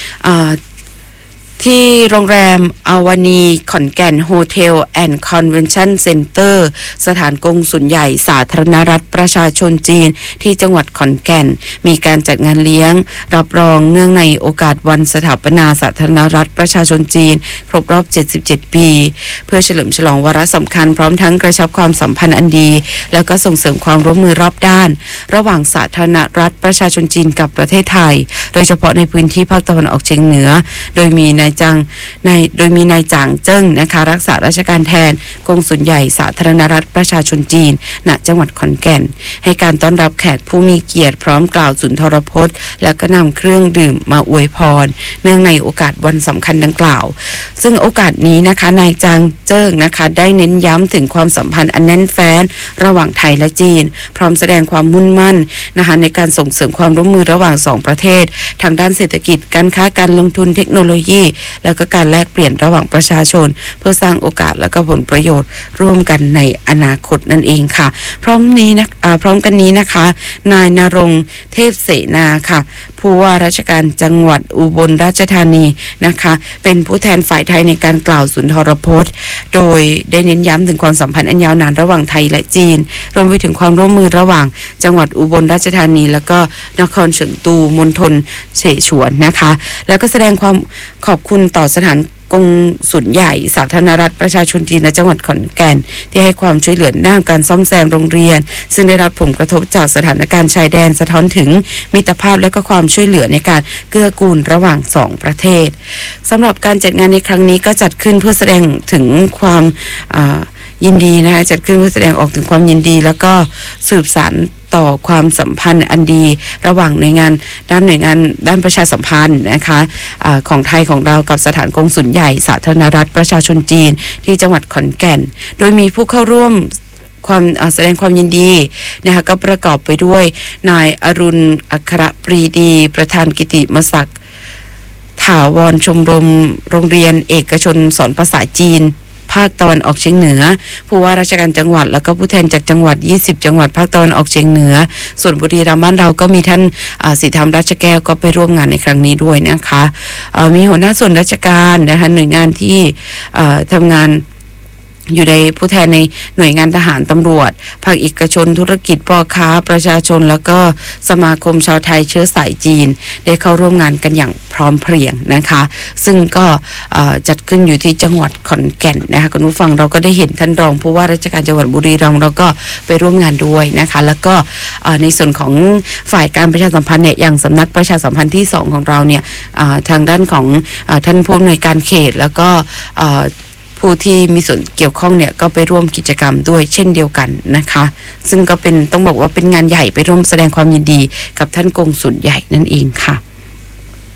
ที่โรงแรมอาวานีขอนแก่นโฮเทลแอนด์คอนเวนชั่นเซ็นเตอร์สถานกงสุลใหญ่สาธารณรัฐประชาชนจีนที่จังหวัดขอนแก่นมีการจัดงานเลี้ยงรับรองเนื่องในโอกาสวันสถาปนาสาธารณรัฐประชาชนจีนครบรอบเจ็ดสิบเจ็ดปีเพื่อเฉลิมฉลองวาระสำคัญพร้อมทั้งกระชับความสัมพันธ์อันดีแล้วก็ส่งเสริมความร่วมมือรอบด้านระหว่างสาธารณรัฐประชาชนจีนกับประเทศไทยโดยเฉพาะในพื้นที่ภาคตะวันออกเฉียงเหนือโดยมีนายจังในโดยมีนายจางเจิ้งนะคะรักษาราชการแทนกงสุลใหญ่สาธารณรัฐประชาชนจีนณจังหวัดขอนแก่นให้การต้อนรับแขกผู้มีเกียรติพร้อมกล่าวสุนทรพจน์แล้วก็นำเครื่องดื่มมาอวยพรเนื่องในโอกาสวันสำคัญดังกล่าวซึ่งโอกาสนี้นะคะนายจางเจิ้งนะคะได้เน้นย้ำถึงความสัมพันธ์อันแน่นแฟ้นระหว่างไทยและจีนพร้อมแสดงความมุ่งมั่นนะคะในการส่งเสริมความร่วมมือระหว่างสองประเทศทางด้านเศรษฐกิจการค้าการลงทุนเทคโนโลยีแล้วก็การแลกเปลี่ยนระหว่างประชาชนเพื่อสร้างโอกาสและก็ผลประโยชน์ร่วมกันในอนาคตนั่นเองค่ะพร้อมนี้นะพร้อมกันนี้นะคะนายณรงค์เทพเสนาค่ะผู้ว่าราชการจังหวัดอุบลราชธานีนะคะเป็นผู้แทนฝ่ายไทยในการกล่าวสุนทรพจน์โดยได้เน้นย้ำถึงความสัมพันธ์อันยาวนานระหว่างไทยและจีนรวมไปถึงความร่วมมือระหว่างจังหวัดอุบลราชธานีแล้วก็นครเฉิงตูมณฑลเสฉวนนะคะแล้วก็แสดงความขอบคุณต่อสถานกงสุลใหญ่สาธารณรัฐประชาชนจีนในจังหวัดขอนแก่นที่ให้ความช่วยเหลือด้านการซ่อมแซมโรงเรียนซึ่งได้รับผลกระทบจากสถานการณ์ชายแดนสะท้อนถึงมิตรภาพและก็ความช่วยเหลือในการเกื้อกูลระหว่างสองประเทศสำหรับการจัดงานในครั้งนี้ก็จัดขึ้นเพื่อแสดงถึงความยินดีนะคะจัดขึ้นเพื่อแสดงออกถึงความยินดีแล้วก็สืบสานต่อความสัมพันธ์อันดีระหว่างหน่วยงานด้านหน่วยงานด้านประชาสัมพันธ์นะคะอาของไทยของเรากับสถานกงสุลใหญ่สาธารณรัฐประชาชนจีนที่จังหวัดขอนแก่นโดยมีผู้เข้าร่วมความแสดงความยินดีนะคะก็ประกอบไปด้วยนายอรุณอัครปรีดีประธานกิติมศักดิ์ถาวรชมรมโรงเรียนเอกชนสอนภาษาจีนภาคตะวันออกเฉียงเหนือผู้ว่าราชการจังหวัดแล้วก็ผู้แทนจากจังหวัดยี่สิบจังหวัดภาคตะวันออกเฉียงเหนือส่วนบุรีรัมย์บ้านเราก็มีท่านศรีธรรมราชแก้วก็ไปร่วมงานในครั้งนี้ด้วยนะคะมีหัวหน้าส่วนราชการนะคะหน่วยงานที่ทำงานอยู่ในผู้แทนในหน่วยงานทหารตำรวจภาคเอกชนธุรกิจพ่อค้าประชาชนแล้วก็สมาคมชาวไทยเชื้อสายจีนได้เข้าร่วมงานกันอย่างพร้อมเพรียงนะคะซึ่งก็จัดขึ้นอยู่ที่จังหวัดขอนแก่นนะคะคุณผู้ฟังเราก็ได้เห็นท่านรองผู้ว่าราชการจังหวัดบุรีรัมย์เราก็ไปร่วมงานด้วยนะคะแล้วก็ในส่วนของฝ่ายการประชาสัมพันธ์เนี่ยอย่างสำนักประชาสัมพันธ์ที่สองของเราเนี่ยทางด้านของท่านผู้อำนวยการเขตแล้วก็ผู้ที่มีส่วนเกี่ยวข้องเนี่ยก็ไปร่วมกิจกรรมด้วยเช่นเดียวกันนะคะซึ่งก็เป็นต้องบอกว่าเป็นงานใหญ่ไปร่วมแสดงความยินดีกับท่านกงสุลใหญ่นั่นเองค่ะ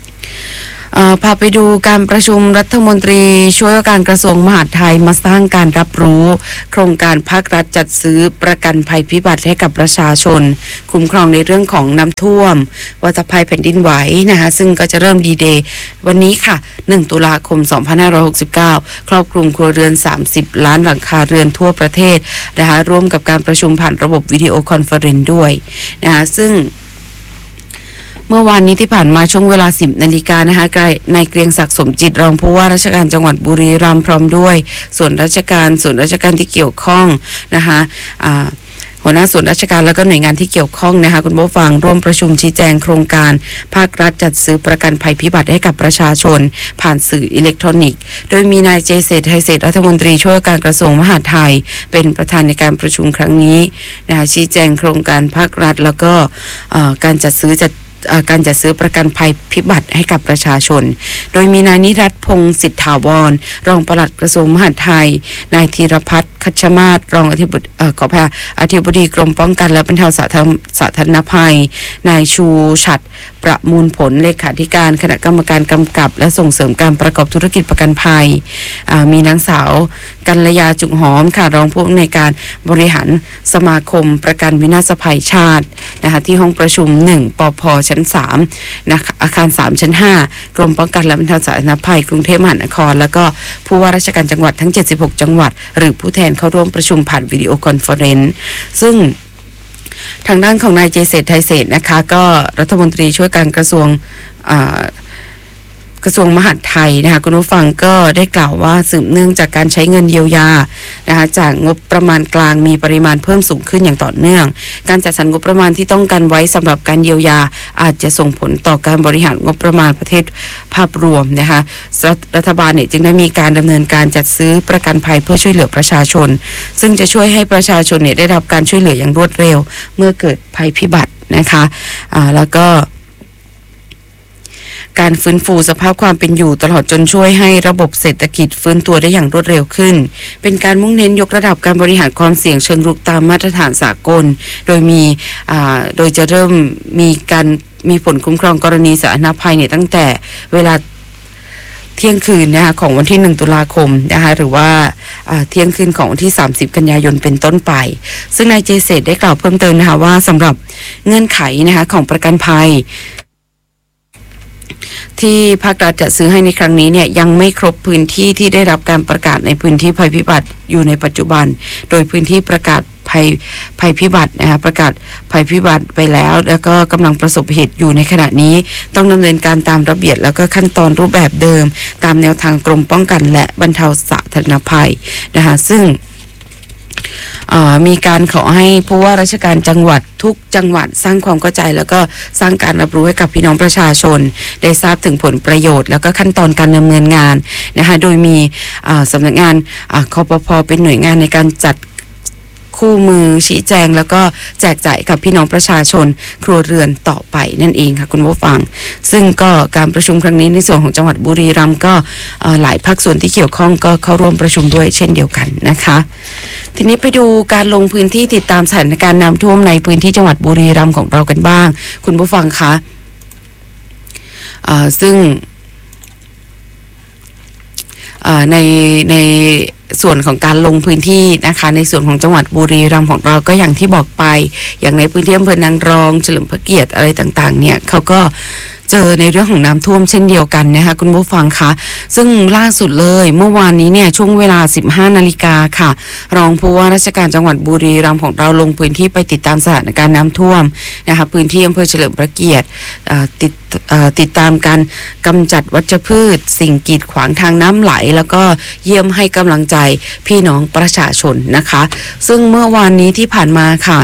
พาไปดูการประชุมรัฐมนตรีช่วยว่าการกระทรวงมหาดไทยมาสร้างการรับรู้โครงการภาครัฐจัดซื้อประกันภัยพิบัติให้กับประชาชนคุ้มครองในเรื่องของน้ำท่วมวัฏภัยแผ่นดินไหวนะคะซึ่งก็จะเริ่มดีเดย์วันนี้ค่ะหนึ่งตุลาคมสองพันห้าร้อยหกสิบเก้าครอบคลุมครัวเรือนสามสิบล้านหลังคาเรือนทั่วประเทศนะคะร่วมกับการประชุมผ่านระบบวิดีโอคอนเฟอเรนซ์ด้วยนะคะซึ่งเมื่อวานนี้ที่ผ่านมาช่วงเวลาสิบนาฬิกานะคะนายเกรียงศักดิ์สมจิตรองผู้ว่าราชการจังหวัดบุรีรัมย์พร้อมด้วยส่วนราชการส่วนราชการที่เกี่ยวข้องนะคะอ่าหัวหน้าส่วนราชการแล้วก็หน่วยงานที่เกี่ยวข้องนะคะคุณผู้ฟังร่วมประชุมชี้แจงโครงการภาครัฐจัดซื้อประกันภัยพิบัติให้กับประชาชนผ่านสื่ออิเล็กทรอนิกส์โดยมีนายเจเศรษฐ์ไทยเศรษฐ์รัฐมนตรีช่วยการกระทรวงมหาดไทยเป็นประธานในการประชุมครั้งนี้นะคะชี้แจงโครงการภาครัฐแล้วก็การจัดซื้อจัดการจัดซื้อประกันภัยพิบัติให้กับประชาชนโดยมีนายนิรัตน์พงศ์สิทธาวรรองปลัดกระทรวงมหาดไทยนายธีรพัฒน์คัชมาศรองอธิบดีขอพาอธิบดีกรมป้องกันและบรรเทาสาธารณภัยนายชูฉัตรประมูลผลเลขาธิการคณะกรรมการกำกับและส่งเสริมการประกอบธุรกิจประกันภัยมีนางสาวกัลยาจุกหอมค่ะรองผู้อำนวยการบริหารสมาคมประกันวินาศภัยชาตินะคะที่ห้องประชุมหนึ่งปพชั้นสามนะคะอาคารสามชั้นห้ากรมป้องกันและบรรเทาสาธารณภัยกรุงเทพมหานครแล้วก็ผู้ว่าราชการจังหวัดทั้งเจ็ดสิบหกจังหวัดหรือผู้แทนเข้าร่วมประชุมผ่านวิดีโอคอนเฟอเรนซ์ซึ่งทางด้านของนายเจเศรษฐ์ไทยเศรษฐ์นะคะก็รัฐมนตรีช่วยการกระทรวงกระทรวงมหาดไทยนะคะคุณผู้ฟังก็ได้กล่าวว่าสืบเนื่องจากการใช้เงินเยียวยานะคะจากงบประมาณกลางมีปริมาณเพิ่มสูงขึ้นอย่างต่อเนื่องการจัดสรรงบประมาณที่ต้องการไว้สำหรับการเยียวยาอาจจะส่งผลต่อการบริหารงบประมาณประเทศภาพรวมนะคะรัฐบาลเนี่ยจึงได้มีการดำเนินการจัดซื้อประกันภัยเพื่อช่วยเหลือประชาชนซึ่งจะช่วยให้ประชาชนเนี่ยได้รับการช่วยเหลืออย่างรวดเร็วเมื่อเกิดภัยพิบัตินะคะอ่าแล้วก็การฟื้นฟูสภาพความเป็นอยู่ตลอดจนช่วยให้ระบบเศรษฐกิจฟื้นตัวได้อย่างรวดเร็วขึ้นเป็นการมุ่งเน้นยกระดับการบริหารความเสี่ยงเชิงรุกตามมาตรฐานสากลโดยมีอ่าโดยจะเริ่มมีการมีผลคุ้มครองกรณีสาธารณภัยเนี่ยตั้งแต่เวลาเที่ยงคืนนะคะของวันที่หนึ่งตุลาคมนะคะหรือว่าเที่ยงคืนของวันที่สามสิบกันยายนเป็นต้นไปซึ่งนายเจเศรษฐ์ได้กล่าวเพิ่มเติมนะคะว่าสำหรับเงื่อนไขนะคะของประกันภัยที่ภาครัฐจะซื้อให้ในครั้งนี้เนี่ยยังไม่ครบพื้นที่ที่ได้รับการประกาศในพื้นที่ภัยพิบัติอยู่ในปัจจุบันโดยพื้นที่ประกาศภัยภัยพิบัตินะคะประกาศภัยพิบัติไปแล้วแล้วก็กำลังประสบเหตุอยู่ในขณะนี้ต้องดำเนินการตามระเบียบแล้วก็ขั้นตอนรูปแบบเดิมตามแนวทางกรมป้องกันและบรรเทาสาธารณภัยนะคะซึ่งมีการขอให้ผู้ว่าราชการจังหวัดทุกจังหวัดสร้างความเข้าใจแล้วก็สร้างการรับรู้ให้กับพี่น้องประชาชนได้ทราบถึงผลประโยชน์แล้วก็ขั้นตอนการดำเนินงานนะคะโดยมีสำนักงานคปภ.เป็นหน่วยงานในการจัดคู่มือชี้แจงแล้วก็แจกจ่ายกับพี่น้องประชาชนครัวเรือนต่อไปนั่นเองค่ะคุณผู้ฟังซึ่งก็การประชุมครั้งนี้ในส่วนของจังหวัดบุรีรัมย์ก็หลายภาคส่วนที่เกี่ยวข้องก็เข้าร่วมประชุมด้วยเช่นเดียวกันนะคะทีนี้ไปดูการลงพื้นที่ติดตามสถานการณ์น้ำท่วมในพื้นที่จังหวัดบุรีรัมย์ของเรากันบ้างคุณผู้ฟังคะซึ่งในในส่วนของการลงพื้นที่นะคะในส่วนของจังหวัดบุรีรัมย์ของเราก็อย่างที่บอกไปอย่างในพื้นที่อำเภอนางรองเฉลิมพระเกียรติอะไรต่างๆเนี่ยเขาก็เจอในเรื่องของน้ำท่วมเช่นเดียวกันนะคะคุณผู้ฟังคะซึ่งล่าสุดเลยเมื่อวานนี้เนี่ยช่วงเวลา สิบห้านาฬิกาค่ะรองผู้ว่าราชการจังหวัดบุรีรัมย์ของเราลงพื้นที่ไปติดตามสถานการณ์น้ำท่วมนะคะพื้นที่อำเภอเฉลิมพระเกียรติติดติดตามการกำจัดวัชพืชสิ่งกีดขวางทางน้ำไหลแล้วก็เยี่ยมให้กำลังใจพี่น้องประชาชนนะคะซึ่งเมื่อวานนี้ที่ผ่านมาค่ะ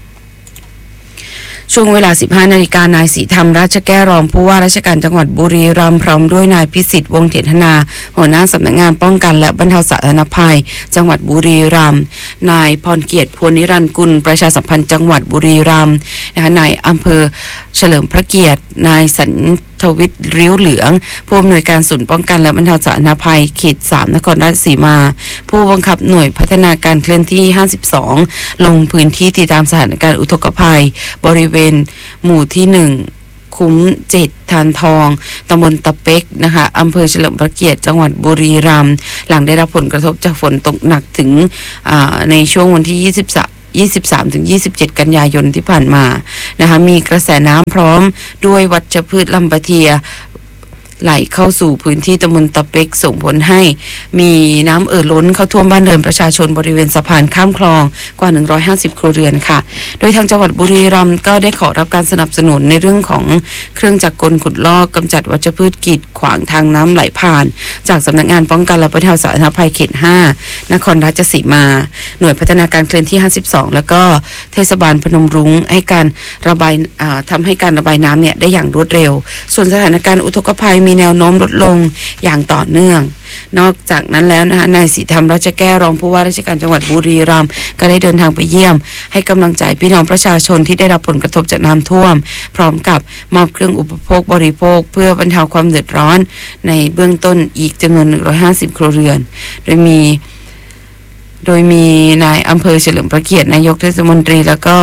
ช่วงเวลา สิบห้านาฬิกานายศรีธรรมราชแก้วรองผู้ว่าราชการจังหวัดบุรีรัมย์พร้อมด้วยนายพิสิทธิ์วงศ์เถรนาหัวหน้าสำนักงานป้องกันและบรรเทาสาธารณภัยจังหวัดบุรีรัมย์นายพรเกียรติพลนิรันดร์กุลประชาสัมพันธ์จังหวัดบุรีรัมย์นะคะนายอำเภอเฉลิมพระเกียรตินายสันทวิทย์ริ้วเหลืองผู้อำนวยการศูนย์ป้องกันและบรรเทาสาธารณภัยเขตสามนครราชสีมาผู้บังคับหน่วยพัฒนาการเคลื่อนที่ห้าสิบสองลงพื้นที่ติดตามสถานการณ์อุทกภัยบริเวณหมู่ที่หนึ่งคุ้มจิตทานทองตำบลตะเป๊กนะคะอำเภอเฉลิมพระเกียรติจังหวัดบุรีรัมย์หลังได้รับผลกระทบจากฝนตกหนักถึงในช่วงวันที่ยี่สิบสาม ยี่สิบสามถึงยี่สิบเจ็ดกันยายนที่ผ่านมานะคะมีกระแสน้ำพร้อมด้วยวัชพืชลำปะเทียไหลเข้าสู่พื้นที่ตำบลตะเป๊กส่งผลให้มีน้ำเอ่อล้นเข้าท่วมบ้านเรือนประชาชนบริเวณสะพานข้ามคลองกว่าหนึ่งร้อยห้าสิบครัวเรือนค่ะโดยทางจังหวัดบุรีรัมย์ก็ได้ขอรับการสนับสนุนในเรื่องของเครื่องจักรกลขุดลอกกำจัดวัชพืชกีดขวางทางน้ำไหลผ่านจากสำนักงานป้องกันและบรรเทาสาธารณภัยเขตห้านครราชสีมาหน่วยพัฒนาการเคลื่อนที่ห้าสิบสองแล้วก็เทศบาลพนมรุ้งให้การระบายทำให้การระบายน้ำเนี่ยได้อย่างรวดเร็วส่วนสถานการณ์อุทกภัยมีแนวโน้มลดลงอย่างต่อเนื่องนอกจากนั้นแล้วนะคะนายศรีธรรมราชแก้วรองผู้ว่าราชการจังหวัดบุรีรัมย์ก็ได้เดินทางไปเยี่ยมให้กำลังใจพี่น้องประชาชนที่ได้รับผลกระทบจากน้ำท่วมพร้อมกับมอบเครื่องอุปโภคบริโภคเพื่อบรรเทาความเดือดร้อนในเบื้องต้นอีกจำนวนหนึ่งร้อยห้าสิบครัวเรือนโดยมีโดยมีนายอำเภอเฉลิมพระเกียรตินายกเทศมนตรีแล้วก็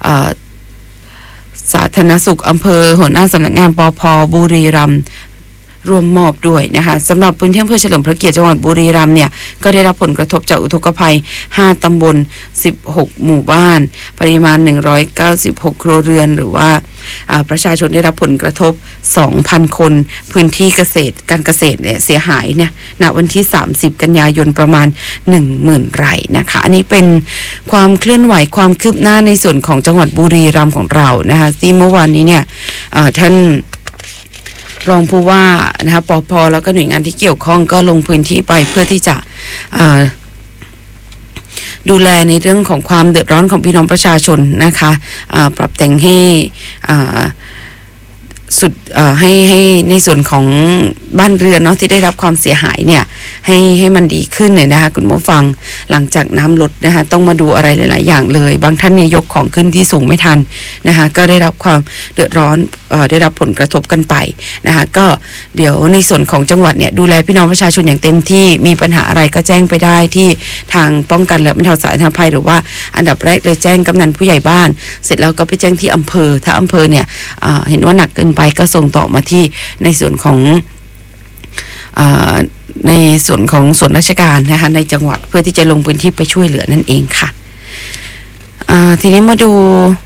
สาธารณสุขอำเภอหัวหน้าสำนักงานปภ.บุรีรัมย์รวมมอบด้วยนะคะสำหรับพื้นที่อำเภอเฉลิมพระเกียรติจังหวัดบุรีรัมย์เนี่ยก็ได้รับผลกระทบจากอุทกภัยห้าตำบลสิบหกหมู่บ้านปริมาณหนึ่งร้อยเก้าสิบหกครัวเรือนหรือว่าประชาชนได้รับผลกระทบ สองพัน คนพื้นที่เกษตรการเกษตรเนี่ยเสียหายเนี่ยณวันที่สามสิบกันยายนประมาณ หนึ่งหมื่น ไร่นะคะอันนี้เป็นความเคลื่อนไหวความคืบหน้าในส่วนของจังหวัดบุรีรัมย์ของเรานะคะที่เมื่อวานนี้เนี่ยท่านรองผู้ว่านะคะปภ.แล้วก็หน่วยงานที่เกี่ยวข้องก็ลงพื้นที่ไปเพื่อที่จะดูแลในเรื่องของความเดือดร้อนของพี่น้องประชาชนนะคะปรับแต่งให้สุดให้ให้ในส่วนของบ้านเรือนเนาะที่ได้รับความเสียหายเนี่ยให้ให้มันดีขึ้นเลยนะคะคุณผู้ฟังหลังจากน้ำลดนะคะต้องมาดูอะไรหลายๆอย่างเลยบางท่านเนี่ยยกของขึ้นที่สูงไม่ทันนะคะก็ได้รับความเดือดร้อนเอ่อได้รับผลกระทบกันไปนะคะก็เดี๋ยวในส่วนของจังหวัดเนี่ยดูแลพี่น้องประชาชนอย่างเต็มที่มีปัญหาอะไรก็แจ้งไปได้ที่ทางป้องกันและบรรเทาสาธารณภัยหรือว่าอันดับแรกเลยแจ้งกำนันผู้ใหญ่บ้านเสร็จแล้วก็ไปแจ้งที่อำเภอถ้าอำเภอเนี่ยเอ่อเห็นว่าหนักเกินไปก็ส่งต่อมาที่ในส่วนของในส่วนของส่วนราชการนะคะในจังหวัดเพื่อที่จะลงพื้นที่ไปช่วยเหลือนั่นเองค่ะทีนี้มาดู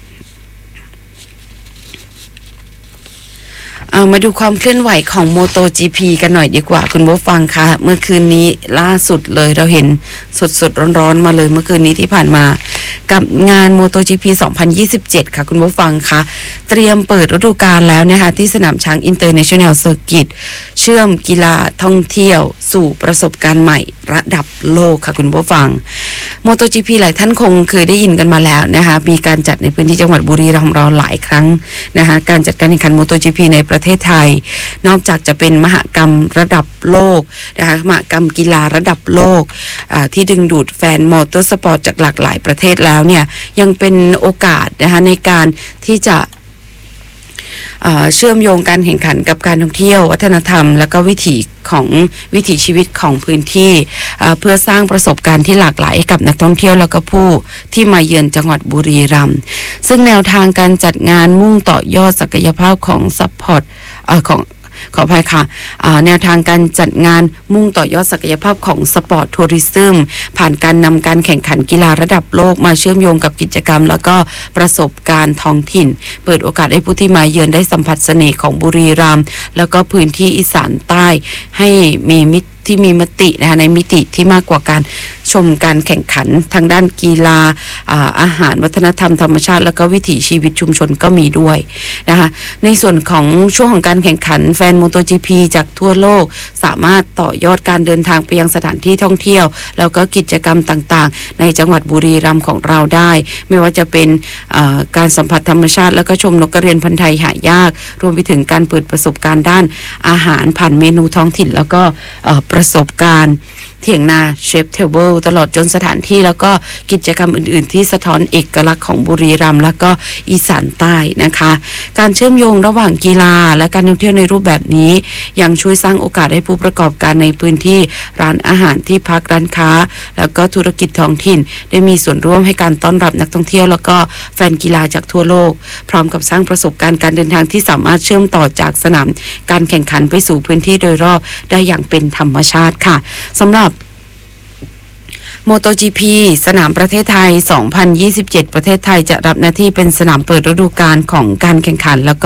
มาดูความเคลื่อนไหวของ MotoGP กันหน่อยดีกว่าคุณผู้ฟังคะเมื่อคืนนี้ล่าสุดเลยเราเห็นสดๆร้อนๆมาเลยเมื่อคืนนี้ที่ผ่านมากับงาน MotoGP สองพันยี่สิบเจ็ดค่ะคุณผู้ฟังคะเตรียมเปิดฤดูกาลแล้วนะคะที่สนามช้าง International Circuit เชื่อมกีฬาท่องเที่ยวสู่ประสบการณ์ใหม่ระดับโลกค่ะคุณผู้ฟัง MotoGP หลายท่านคงเคยได้ยินกันมาแล้วนะคะมีการจัดในพื้นที่จังหวัดบุรีรัมย์เราหลายครั้งนะคะการจัดการแข่งขัน MotoGP ในประเทศไทยนอกจากจะเป็นมหกรรมระดับโลกนะคะมหกรรมกีฬาระดับโลกที่ดึงดูดแฟนมอเตอร์สปอร์ตจากหลากหลายประเทศแล้วเนี่ยยังเป็นโอกาสนะคะในการที่จะเชื่อมโยงการแข่งขันกับการท่องเที่ยววัฒนธรรมและก็วิถีของวิถีชีวิตของพื้นที่เพื่อสร้างประสบการณ์ที่หลากหลายให้กับนักท่องเที่ยวแล้วก็ผู้ที่มาเยือนจังหวัดบุรีรัมย์ซึ่งแนวทางการจัดงานมุ่งต่อยอดศักยภาพของซัพพอร์ตของขออภัยค่ะแนวทางการจัดงานมุ่งต่อยอดศักยภาพของสปอร์ตทัวริซึมผ่านการนำการแข่งขันกีฬาระดับโลกมาเชื่อมโยงกับกิจกรรมแล้วก็ประสบการณ์ท้องถิ่นเปิดโอกาสให้ผู้ที่มาเยือนได้สัมผัสเสน่ห์ของบุรีรัมย์แล้วก็พื้นที่อีสานใต้ให้มีมิตรที่มีมตินะคะในมิติที่มากกว่าการชมการแข่งขันทางด้านกีฬา อา, อาหารวัฒนธรรมธรรมชาติแล้วก็วิถีชีวิตชุมชนก็มีด้วยนะคะในส่วนของช่วงของการแข่งขันแฟน MotoGP จากทั่วโลกสามารถต่อยอดการเดินทางไปยังสถานที่ท่องเที่ยวแล้วก็กิจกรรมต่างๆในจังหวัดบุรีรัมย์ของเราได้ไม่ว่าจะเป็นการสัมผัสธรรมชาติแล้วก็ชมนกกระเรียนพันธุ์ไทยหายากรวมไปถึงการเปิดประสบการณ์ด้านอาหารผ่านเมนูท้องถิ่นแล้วก็ประสบการณ์เถียงนาเชฟเทเบิลตลอดจนสถานที่แล้วก็กิจกรรมอื่นๆที่สะท้อนเอกลักษณ์ของบุรีรัมย์และก็อีสานใต้นะคะการเชื่อมโยงระหว่างกีฬาและการท่องเที่ยวในรูปแบบนี้ยังช่วยสร้างโอกาสให้ผู้ประกอบการในพื้นที่ร้านอาหารที่พักร้านค้าแล้วก็ธุรกิจท้องถิ่นได้มีส่วนร่วมให้การต้อนรับนักท่องเที่ยวแล้วก็แฟนกีฬาจากทั่วโลกพร้อมกับสร้างประสบการณ์การเดินทางที่สามารถเชื่อมต่อจากสนามการแข่งขันไปสู่พื้นที่โดยรอบได้อย่างเป็นธรรมชาติค่ะสำหรับโมโต จี พี สนามประเทศไทย สองพันยี่สิบเจ็ด ประเทศไทยจะรับหน้าที่เป็นสนามเปิดฤดูกาลของการแข่งขันแล้วก็